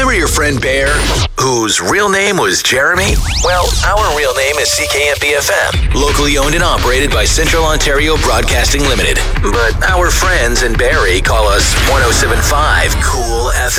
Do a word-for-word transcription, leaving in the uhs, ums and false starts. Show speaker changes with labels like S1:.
S1: Remember your friend Bear, whose real name was Jeremy? Well, our real name is C K M B F M, locally owned and operated by Central Ontario Broadcasting Limited. But our friends in Barrie call us one oh seven point five Cool F M.